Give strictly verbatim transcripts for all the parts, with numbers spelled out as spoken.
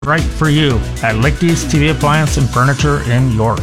right for you at Lichty's T V Appliance and Furniture in York.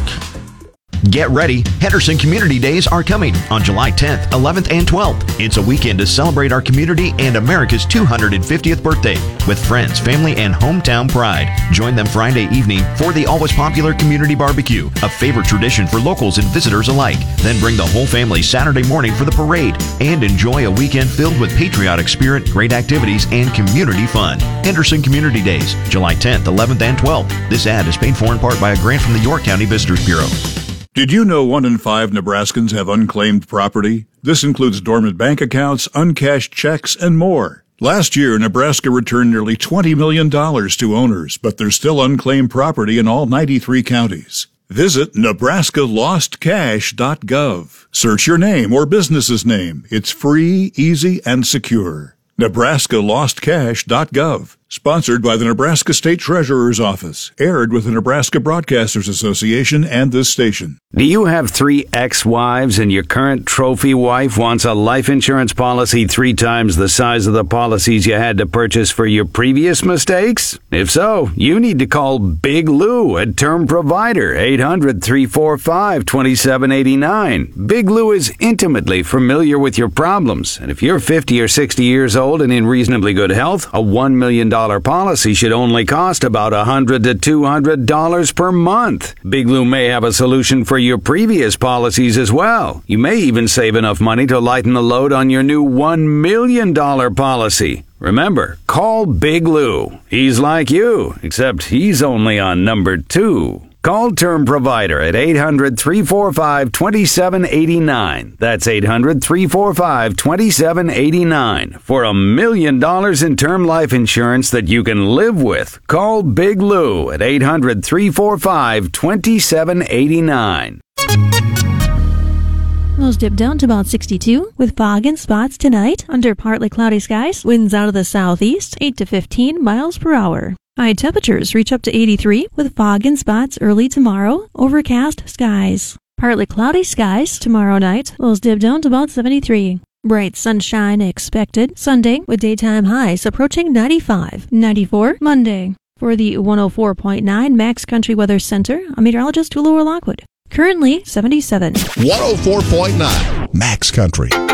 Get ready. Henderson Community Days are coming on July tenth, eleventh, and twelfth. It's a weekend to celebrate our community and America's two hundred fiftieth birthday with friends, family, and hometown pride. Join them Friday evening for the always popular community barbecue, a favorite tradition for locals and visitors alike. Then bring the whole family Saturday morning for the parade and enjoy a weekend filled with patriotic spirit, great activities, and community fun. Henderson Community Days, July tenth, eleventh, and twelfth. This ad is paid for in part by a grant from the York County Visitors Bureau. Did you know one in five Nebraskans have unclaimed property? This includes dormant bank accounts, uncashed checks, and more. Last year, Nebraska returned nearly twenty million dollars to owners, but there's still unclaimed property in all ninety-three counties. Visit Nebraska Lost Cash dot gov. Search your name or business's name. It's free, easy, and secure. Nebraska Lost Cash dot gov. Sponsored by the Nebraska State Treasurer's Office. Aired with the Nebraska Broadcasters Association and this station. Do you have three ex-wives and your current trophy wife wants a life insurance policy three times the size of the policies you had to purchase for your previous mistakes? If so, you need to call Big Lou at Term Provider, eight hundred, three four five, two seven eight nine. Big Lou is intimately familiar with your problems, and if you're fifty or sixty years old and in reasonably good health, a one million dollars policy should only cost about one hundred to two hundred dollars per month. Big Lou may have a solution for your previous policies as well. You may even save enough money to lighten the load on your new one million dollars policy. Remember, call Big Lou. He's like you, except he's only on number two. Call Term Provider at eight hundred, three four five, two seven eight nine. That's eight hundred, three four five, two seven eight nine. For a million dollars in term life insurance that you can live with. Call Big Lou at eight hundred, three four five, two seven eight nine. Lows dip down to about sixty-two with fog and spots tonight under partly cloudy skies. Winds out of the southeast, eight to fifteen miles per hour. High temperatures reach up to eighty-three with fog and spots early tomorrow. Overcast skies. Partly cloudy skies tomorrow night. Lows dip down to about seventy-three. Bright sunshine expected Sunday with daytime highs approaching ninety-five. ninety-four Monday. For the one oh four point nine Max Country Weather Center, I'm meteorologist Lower Lockwood. Currently seventy-seven. one oh four point nine Max Country.